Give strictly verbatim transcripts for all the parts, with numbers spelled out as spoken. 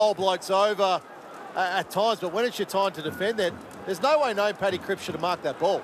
Old blokes over uh, at times, but when it's your time to defend it, there's no way no Paddy Cripps should have marked that ball.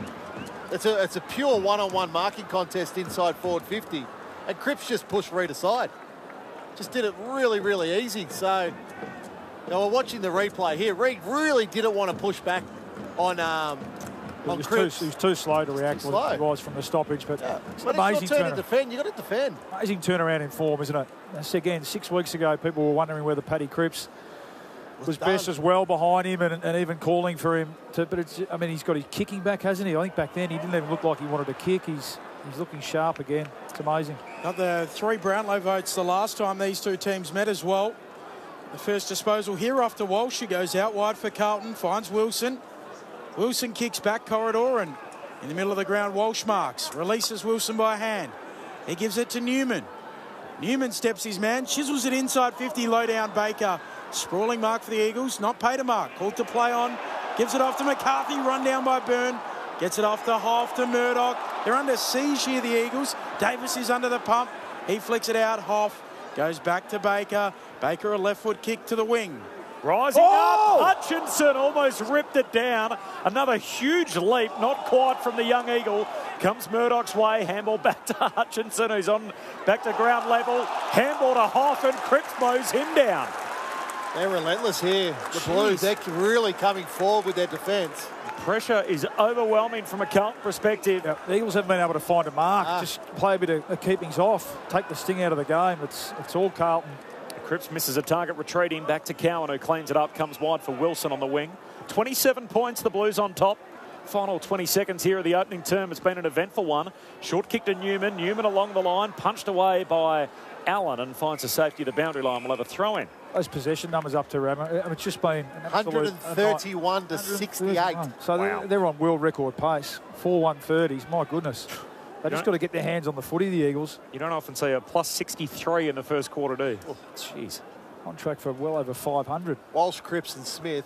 It's a, it's a pure one-on-one marking contest inside forward fifty, and Cripps just pushed Reid aside. Just did it really, really easy. So, you know, we're watching the replay here. Reid really didn't want to push back on um, on he Cripps. Too, he was too slow to react Too when he was from the stoppage, but yeah. it's But an amazing it's your turn turn. to defend. You've got to defend. Amazing turnaround in form, isn't it? That's again, six weeks ago, people were wondering whether Paddy Cripps was, was best as well behind him and, and even calling for him. To, but it's, I mean, he's got his kicking back, hasn't he? I think back then he didn't even look like he wanted to kick. He's he's looking sharp again. It's amazing. Got the three Brownlow votes the last time these two teams met as well. The first disposal here after Walsh. He goes out wide for Carlton, finds Wilson. Wilson kicks back corridor, and in the middle of the ground, Walsh marks. Releases Wilson by hand. He gives it to Newman. Newman steps his man, chisels it inside fifty, low down Baker. Sprawling mark for the Eagles, not paid a mark. Called to play on, gives it off to McCarthy, run down by Byrne. Gets it off to Hoff, to Murdoch. They're under siege here, the Eagles. Davis is under the pump. He flicks it out. Hoff goes back to Baker. Baker, a left foot kick to the wing. Rising Oh! up, Hutchinson almost ripped it down. Another huge leap, not quite from the young Eagle. Comes Murdoch's way, handball back to Hutchinson, who's on back to ground level. Handball to Hoff, and Cripps mows him down. They're relentless here. The Jeez. Blues, they're really coming forward with their defence. Pressure is overwhelming from a Carlton perspective. Yep. The Eagles haven't been able to find a mark. Ah. Just play a bit of, of keepings off, take the sting out of the game. It's it's all Carlton. Cripps misses a target, retreating back to Cowan, who cleans it up, comes wide for Wilson on the wing. twenty-seven points, the Blues on top. Final twenty seconds here of the opening term. It's been an eventful one. Short kick to Newman. Newman along the line, punched away by Allen, and finds a safety at the boundary line. We'll have a throw in. Those possession numbers up to Ramo. It's just been an absolute, one thirty-one to sixty-eight. So Wow. they're, they're on world record pace. Four one thirties. My goodness. They just got to get their hands on the footy, the Eagles. You don't often see a plus sixty-three in the first quarter, do you? Oh, jeez. On track for well over five hundred. Walsh, Cripps and Smith,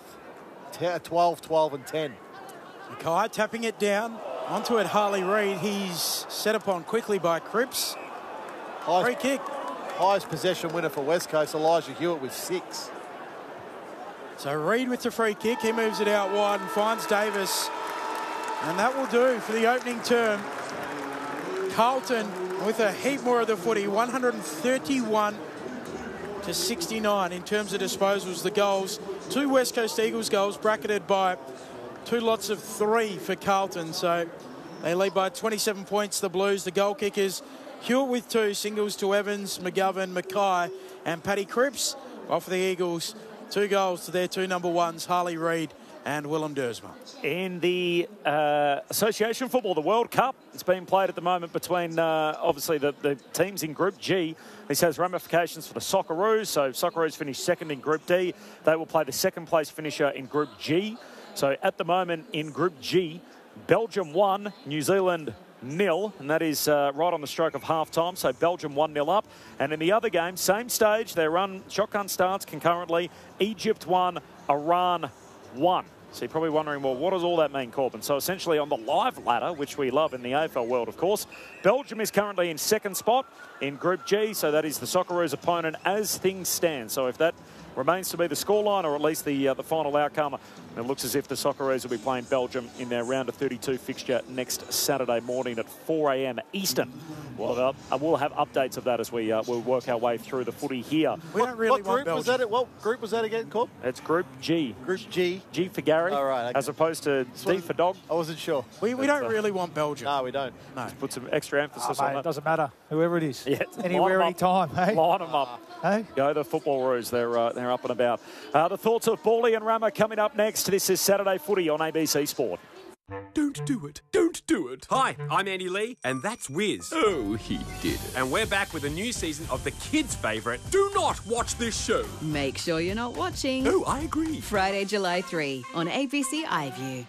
twelve, twelve and ten. Mackay tapping it down. Onto it, Harley Reid. He's set upon quickly by Cripps. Highest, Free kick. highest possession winner for West Coast, Elijah Hewitt with six. So Reid with the free kick. He moves it out wide and finds Davis. And that will do for the opening term. Carlton with a heap more of the footy, one thirty-one to sixty-nine in terms of disposals. The goals, two West Coast Eagles goals bracketed by two lots of three for Carlton. So they lead by twenty-seven points, the Blues. The goal kickers, Hewitt with two, singles to Evans, McGovern, Mackay and Paddy Cripps. While for the Eagles, two goals to their two number ones, Harley Reid and Willem Dersma. In the uh, Association Football, the World Cup, it's being played at the moment between, uh, obviously, the, the teams in Group G. This has ramifications for the Socceroos. So Socceroos finished second in Group D. They will play the second place finisher in Group G. So at the moment in Group G, Belgium one, New Zealand nil, and that is uh, right on the stroke of half-time. So Belgium one nil up. And in the other game, same stage, they run shotgun starts concurrently. Egypt one, Iran one. So you're probably wondering, well, what does all that mean, Corbin? So essentially on the live ladder, which we love in the A F L world, of course, Belgium is currently in second spot in Group G. So that is the Socceroos' opponent as things stand. So if that remains to be the scoreline, or at least the uh, the final outcome, it looks as if the Socceroos will be playing Belgium in their round of thirty-two fixture next Saturday morning at four a m Eastern. We'll have, uh, we'll have updates of that as we uh, we'll work our way through the footy here. We don't really what want group was Belgium. that? What group was that again, Corb? It's Group G. Group G. G for Gary, All right, okay. as opposed to D for dog. I wasn't sure. We, we don't really want Belgium. No, we don't. No. Put some extra emphasis Oh, on mate, that. it doesn't matter. Whoever it is. Yeah, Anywhere, line 'em up. anytime. Hey? Line them up. Hey? Go the Football Roos. They're, uh, they're up and about. Uh, the thoughts of Bawley and Rama coming up next. This is Saturday Footy on A B C Sport. Don't do it. Don't do it. Hi, I'm Andy Lee, and that's Wiz. Oh, he did it. And we're back with a new season of the kids' favourite, Do Not Watch This Show. Make sure you're not watching. Oh, I agree. Friday, July third on A B C iView.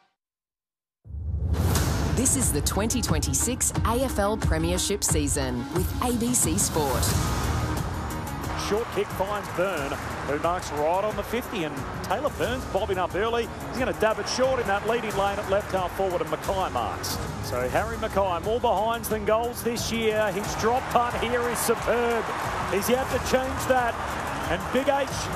This is the twenty twenty-six A F L Premiership season with A B C Sport. Short kick finds Byrne, who marks right on the fifty, and Taylor Burns bobbing up early. He's going to dab it short in that leading lane at left half forward, and Mackay marks. So Harry Mackay, more behinds than goals this year. His drop punt here is superb. He's yet to change that. And Big H